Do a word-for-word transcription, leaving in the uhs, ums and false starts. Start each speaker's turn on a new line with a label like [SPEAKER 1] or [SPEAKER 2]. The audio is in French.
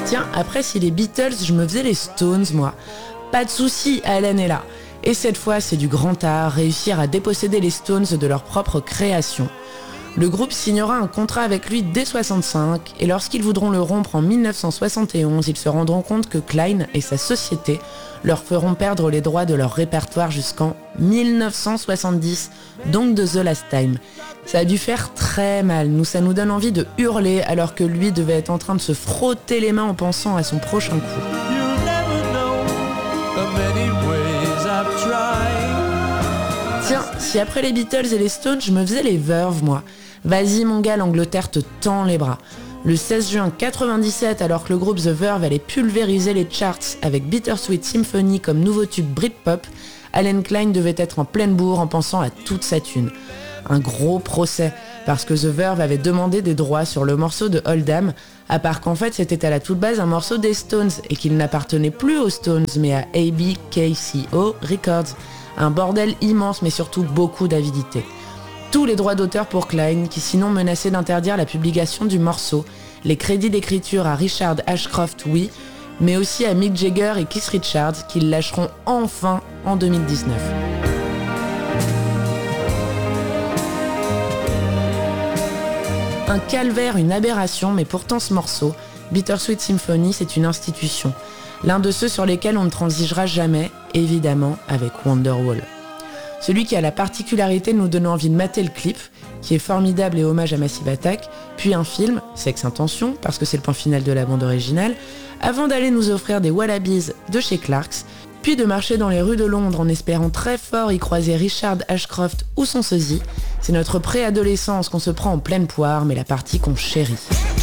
[SPEAKER 1] Tiens, après si les Beatles, je me faisais les Stones, moi. Pas de souci, Allen est là. Et cette fois, c'est du grand art, réussir à déposséder les Stones de leur propre création. Le groupe signera un contrat avec lui dès soixante-cinq, et lorsqu'ils voudront le rompre en dix-neuf cent soixante et onze, ils se rendront compte que Klein et sa société leur feront perdre les droits de leur répertoire jusqu'en dix-neuf cent soixante-dix, donc de The Last Time. Ça a dû faire très mal, nous ça nous donne envie de hurler alors que lui devait être en train de se frotter les mains en pensant à son prochain coup. Tiens, si après les Beatles et les Stones, je me faisais les Verve, moi. Vas-y mon gars, l'Angleterre te tend les bras. Le seize juin quatre-vingt-dix-sept, alors que le groupe The Verve allait pulvériser les charts avec Bittersweet Symphony comme nouveau tube Britpop, Allen Klein devait être en pleine bourre en pensant à toute sa thune. Un gros procès, parce que The Verve avait demandé des droits sur le morceau de Oldham, à part qu'en fait c'était à la toute base un morceau des Stones et qu'il n'appartenait plus aux Stones mais à A B K C O Records. Un bordel immense mais surtout beaucoup d'avidité. Tous les droits d'auteur pour Klein, qui sinon menaçait d'interdire la publication du morceau, les crédits d'écriture à Richard Ashcroft, oui, mais aussi à Mick Jagger et Keith Richards, qui le lâcheront enfin en deux mille dix-neuf. Un calvaire, une aberration, mais pourtant ce morceau, Bittersweet Symphony, c'est une institution. L'un de ceux sur lesquels on ne transigera jamais, évidemment, avec Wonderwall. Celui qui a la particularité de nous donner envie de mater le clip, qui est formidable et hommage à Massive Attack, puis un film, Sex Intention, parce que c'est le point final de la bande originale, avant d'aller nous offrir des Wallabies de chez Clarks, puis de marcher dans les rues de Londres en espérant très fort y croiser Richard Ashcroft ou son sosie. C'est notre préadolescence qu'on se prend en pleine poire, mais la partie qu'on chérit.